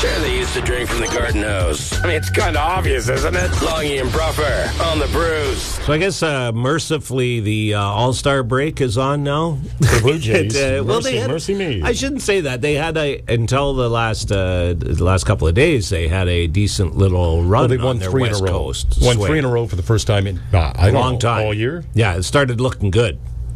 Sure, they used to drink from the garden hose. I mean, it's kind of obvious, isn't it? Longy and Bruffer on the Brews. So I guess mercifully the All-Star break is on now. The Blue Jays. Mercy me. I shouldn't say that. They had until the last couple of days, they had a decent little run. Well, they won on their 3 West in a row. Coast Won swing. 3 in a row for the first time in long time. all year. Yeah, it started looking good.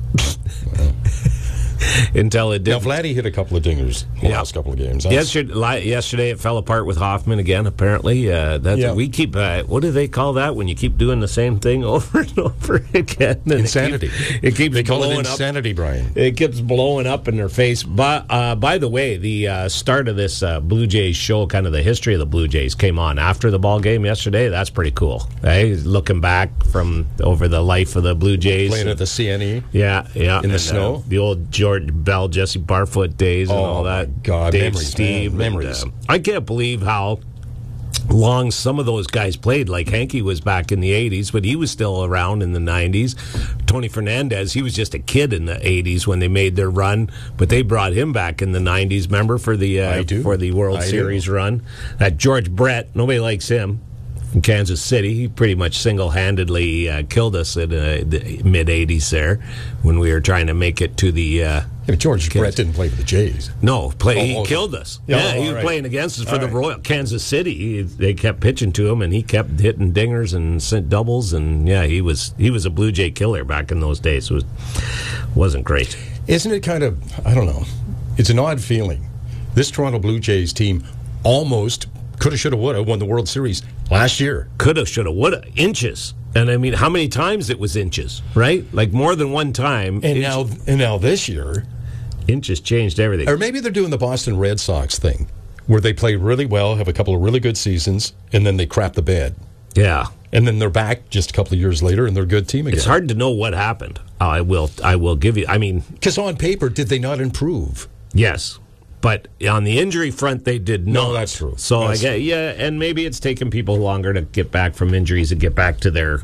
Until it Now, didn't. Vladdy hit a couple of dingers in the last couple of games. Yesterday it fell apart with Hoffman again, apparently. We keep, what do they call that when you keep doing the same thing over and over again? And Insanity. It keeps they call blowing it insanity, up. Brian. It keeps blowing up in their face. But, by the way, the start of this Blue Jays show, kind of the history of the Blue Jays, came on after the ball game yesterday. That's pretty cool. Looking back from over the life of the Blue Jays. Playing at the CNE. Yeah. In the snow. The old George Bell, Jesse Barfoot days and all that. My God, Dave memories, Steve. man. Memories. I can't believe how long some of those guys played. Like Hanky was back in the 80s, but he was still around in the 90s. Tony Fernandez, he was just a kid in the 80s when they made their run, but they brought him back in the 90s, remember, for the World Series run. George Brett, nobody likes him. From Kansas City, he pretty much single-handedly killed us in the mid-'80s there when we were trying to make it to the... George Brett didn't play for the Jays. No, he killed us. He was playing against us for the Royal Kansas City. They kept pitching to him, and he kept hitting dingers and sent doubles, and he was a Blue Jay killer back in those days. It wasn't great. Isn't it kind of, I don't know, it's an odd feeling. This Toronto Blue Jays team almost coulda, shoulda, woulda won the World Series last year. Coulda, shoulda, woulda. Inches. And I mean, how many times it was inches, right? Like more than one time. And now this year, inches changed everything. Or maybe they're doing the Boston Red Sox thing, where they play really well, have a couple of really good seasons, and then they crap the bed. Yeah. And then they're back just a couple of years later, and they're a good team again. It's hard to know what happened. I will give you, because on paper, did they not improve? Yes. But on the injury front, they did not. No, that's true. So and maybe it's taken people longer to get back from injuries and get back to their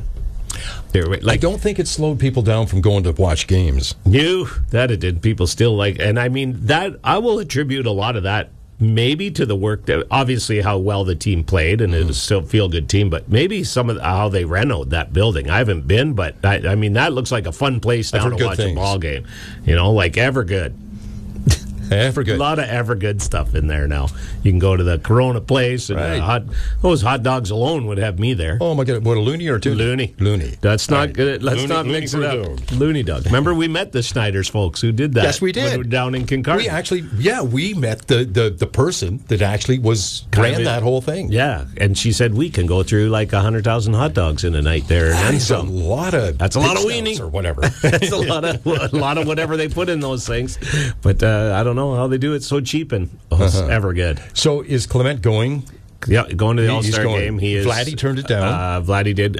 I don't think it slowed people down from going to watch games. That it did. People still and I mean that I will attribute a lot of that maybe to the work that obviously how well the team played, and it was still a feel-good team, but maybe some of how they renovated that building. I haven't been, but I mean that looks like a fun place now to watch a ball game. Like Evergood. Evergood. A lot of Evergood stuff in there now. You can go to the Corona place, and those hot dogs alone would have me there. Oh my God! What, a loony or two? Loony. That's not good. Let's not mix it up. Loony dog. Remember, we met the Schneider's folks who did that. Yes, we did. When we were down in Kincardine. We actually, we met the person that actually ran that whole thing. Yeah, and she said we can go through like 100,000 hot dogs in a night there. That's a lot of weenie or whatever. That's a lot of whatever they put in those things. But I don't know how they do it so cheap and Evergood. So is Clement going? Yeah, going to the All-Star game. He is. Vladdy turned it down. Vladdy did.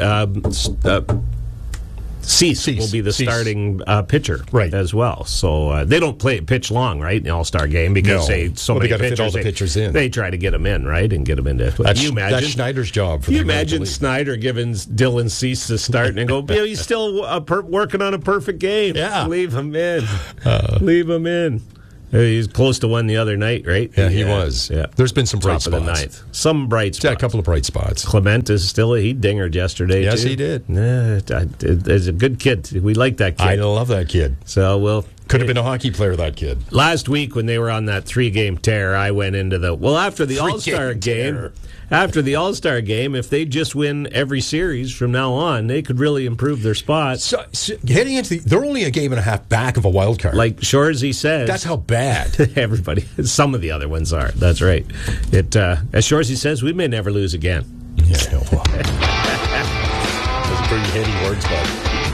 Cease will be the starting pitcher as well. So they don't pitch long, right, in the All-Star game because many got to fit all the pitchers in. They try to get them in, right, and get them into. That's Schneider's job. You imagine Snyder giving Dylan Cease the start and go, he's still working on a perfect game. Yeah, leave him in. Leave him in. He's close to one the other night, right? Yeah, he was. Yeah. There's been some bright spots. Top of the ninth. Some bright spots. Yeah, a couple of bright spots. Clement is still he dingered yesterday, yes, too. he did. He's a good kid. We like that kid. I love that kid. So could have been a hockey player, that kid. Last week when they were on that 3-game tear, I went into after the All-Star game. After the All-Star game, if they just win every series from now on, they could really improve their spot. So heading into they're only a game and a half back of a wild card. Like Shoresy says. That's how bad. Everybody. Some of the other ones are. That's right. As Shoresy says, we may never lose again. Yeah, well. Those are pretty heady words, bud.